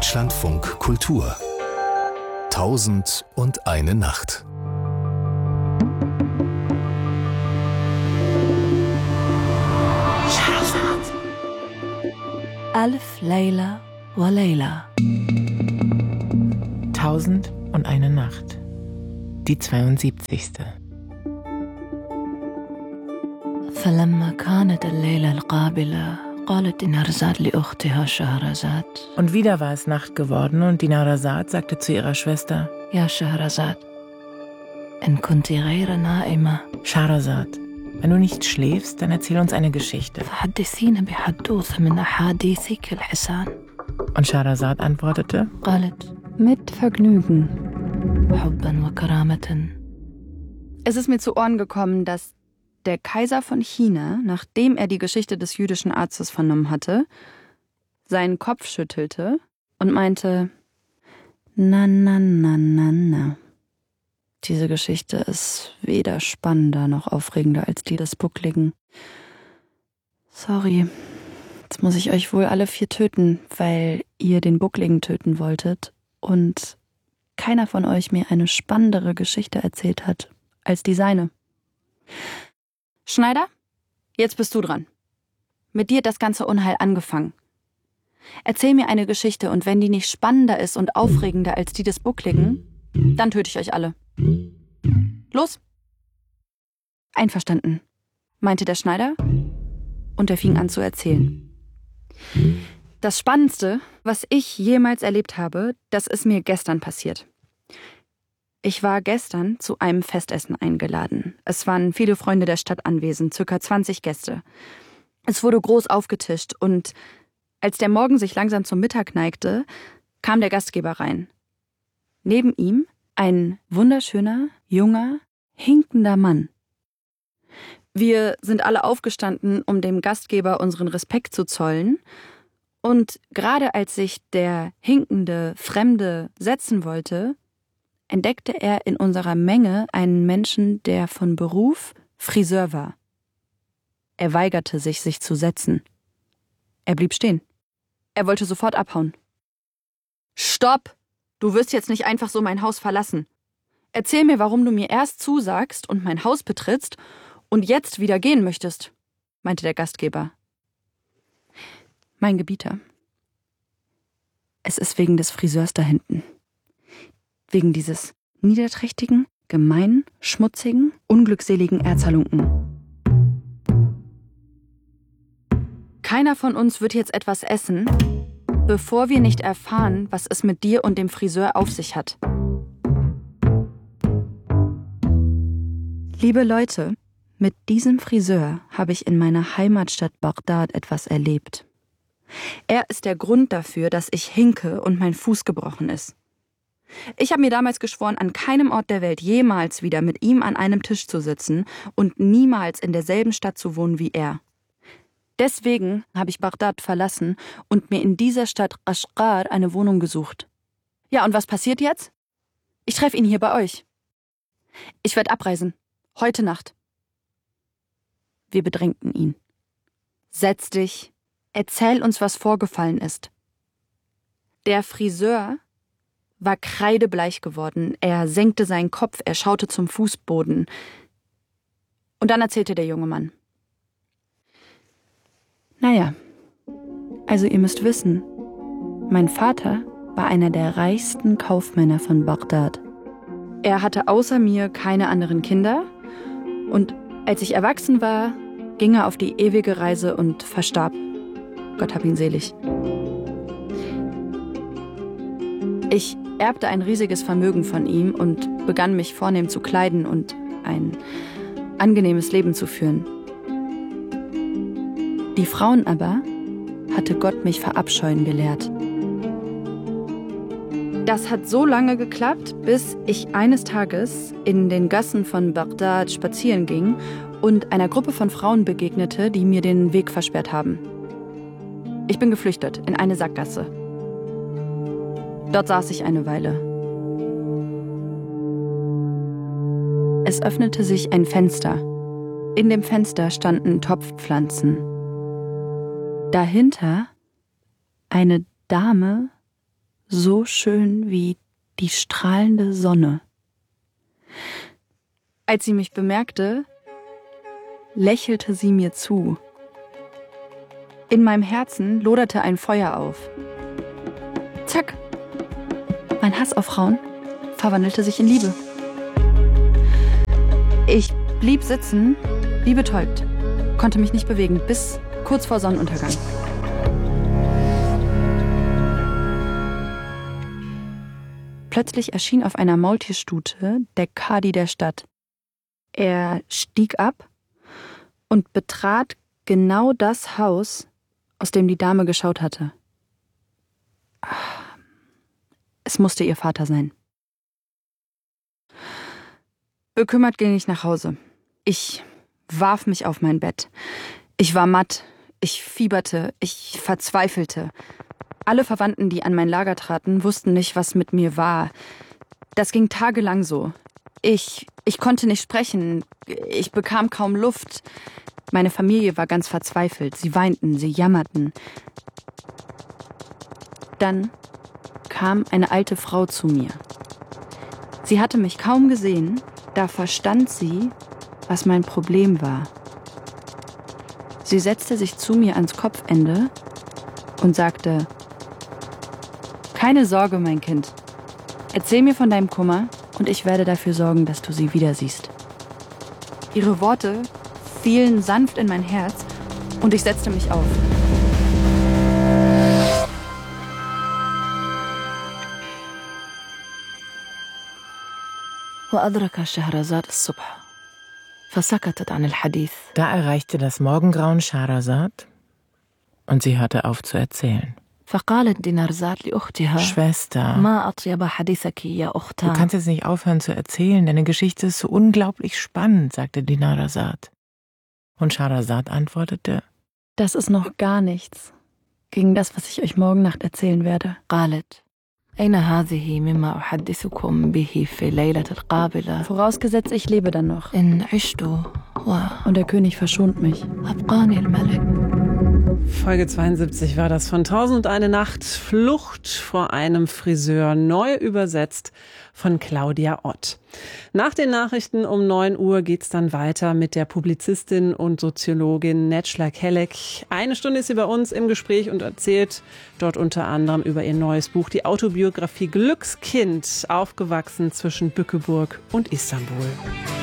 Deutschlandfunk Kultur 1001 Nacht. Alf Layla wa Layla. 1001 Nacht. Die 72. فلما كانت الليلة القابلة قالت نهرزاد لأختها شهرزاد. Und wieder war es Nacht geworden und Dinarzad sagte zu ihrer Schwester: يا شهرزاد إن كنت غير نائمة Schahrazad, wenn du nicht schläfst, dann erzähl uns eine Geschichte. فحدثينا بحدوثة من أحاديثك الحسان. Und Schahrazad antwortete: قالت Mit Vergnügen. حبا وكرامة. Es ist mir zu Ohren gekommen, dass der Kaiser von China, nachdem er die Geschichte des jüdischen Arztes vernommen hatte, seinen Kopf schüttelte und meinte: Na, na, na, na, na. Diese Geschichte ist weder spannender noch aufregender als die des Buckligen. Sorry, jetzt muss ich euch wohl alle 4 töten, weil ihr den Buckligen töten wolltet und keiner von euch mir eine spannendere Geschichte erzählt hat als die seine. Schneider, jetzt bist du dran. Mit dir hat das ganze Unheil angefangen. Erzähl mir eine Geschichte und wenn die nicht spannender ist und aufregender als die des Buckligen, dann töte ich euch alle. Los! Einverstanden, meinte der Schneider und er fing an zu erzählen. Das Spannendste, was ich jemals erlebt habe, das ist mir gestern passiert. Ich war gestern zu einem Festessen eingeladen. Es waren viele Freunde der Stadt anwesend, ca. 20 Gäste. Es wurde groß aufgetischt und als der Morgen sich langsam zum Mittag neigte, kam der Gastgeber rein. Neben ihm ein wunderschöner, junger, hinkender Mann. Wir sind alle aufgestanden, um dem Gastgeber unseren Respekt zu zollen. Und gerade als sich der hinkende Fremde setzen wollte, entdeckte er in unserer Menge einen Menschen, der von Beruf Friseur war. Er weigerte sich zu setzen. Er blieb stehen. Er wollte sofort abhauen. Stopp! Du wirst jetzt nicht einfach so mein Haus verlassen. Erzähl mir, warum du mir erst zusagst und mein Haus betrittst und jetzt wieder gehen möchtest, meinte der Gastgeber. Mein Gebieter. Es ist wegen des Friseurs da hinten. Wegen dieses niederträchtigen, gemeinen, schmutzigen, unglückseligen Erzhalunken. Keiner von uns wird jetzt etwas essen, bevor wir nicht erfahren, was es mit dir und dem Friseur auf sich hat. Liebe Leute, mit diesem Friseur habe ich in meiner Heimatstadt Bagdad etwas erlebt. Er ist der Grund dafür, dass ich hinke und mein Fuß gebrochen ist. Ich habe mir damals geschworen, an keinem Ort der Welt jemals wieder mit ihm an einem Tisch zu sitzen und niemals in derselben Stadt zu wohnen wie er. Deswegen habe ich Bagdad verlassen und mir in dieser Stadt Qashqar eine Wohnung gesucht. Ja, und was passiert jetzt? Ich treffe ihn hier bei euch. Ich werde abreisen. Heute Nacht. Wir bedrängten ihn. Setz dich. Erzähl uns, was vorgefallen ist. Der Friseur war kreidebleich geworden. Er senkte seinen Kopf, er schaute zum Fußboden. Und dann erzählte der junge Mann. Naja, also ihr müsst wissen, mein Vater war einer der reichsten Kaufmänner von Bagdad. Er hatte außer mir keine anderen Kinder und als ich erwachsen war, ging er auf die ewige Reise und verstarb. Gott hab ihn selig. Ich erbte ein riesiges Vermögen von ihm und begann mich vornehm zu kleiden und ein angenehmes Leben zu führen. Die Frauen aber hatte Gott mich verabscheuen gelehrt. Das hat so lange geklappt, bis ich eines Tages in den Gassen von Bagdad spazieren ging und einer Gruppe von Frauen begegnete, die mir den Weg versperrt haben. Ich bin geflüchtet in eine Sackgasse. Dort saß ich eine Weile. Es öffnete sich ein Fenster. In dem Fenster standen Topfpflanzen. Dahinter eine Dame so schön wie die strahlende Sonne. Als sie mich bemerkte, lächelte sie mir zu. In meinem Herzen loderte ein Feuer auf. Zack! Mein Hass auf Frauen verwandelte sich in Liebe. Ich blieb sitzen, wie betäubt, konnte mich nicht bewegen, bis kurz vor Sonnenuntergang. Plötzlich erschien auf einer Maultierstute der Kadi der Stadt. Er stieg ab und betrat genau das Haus, aus dem die Dame geschaut hatte. Es musste ihr Vater sein. Bekümmert ging ich nach Hause. Ich warf mich auf mein Bett. Ich war matt, ich fieberte, ich verzweifelte. Alle Verwandten, die an mein Lager traten, wussten nicht, was mit mir war. Das ging tagelang so. Ich konnte nicht sprechen, ich bekam kaum Luft. Meine Familie war ganz verzweifelt. Sie weinten, sie jammerten. Dann kam eine alte Frau zu mir. Sie hatte mich kaum gesehen, da verstand sie, was mein Problem war. Sie setzte sich zu mir ans Kopfende und sagte: Keine Sorge, mein Kind. Erzähl mir von deinem Kummer und ich werde dafür sorgen, dass du sie wieder siehst. Ihre Worte fielen sanft in mein Herz und ich setzte mich auf. وأدرك شهرزاد الصبح فسكتت عن الحديث. Da erreichte das Morgengrauen Schahrazad und sie hörte auf zu erzählen. فقالت دينارزاد لأختها Schwester, ما أطيب حديثك يا du أختها. kannst jetzt nicht aufhören zu erzählen, deine Geschichte ist so unglaublich spannend, sagte Dinarzad. Und Schahrazad antwortete: Das ist noch gar nichts gegen das, was ich euch morgen Nacht erzählen werde. قالت أين هذه مما أحدثكم به في الليلة القابلة Vorausgesetzt, ich lebe dann noch. إن عشت Und der König verschont mich. وأبقاني الملك. Folge 72 war das von 1001 Nacht, Flucht vor einem Friseur, neu übersetzt von Claudia Ott. Nach den Nachrichten um 9 Uhr geht's dann weiter mit der Publizistin und Soziologin Necla Kelek. Eine Stunde ist sie bei uns im Gespräch und erzählt dort unter anderem über ihr neues Buch, die Autobiografie Glückskind, aufgewachsen zwischen Bückeburg und Istanbul.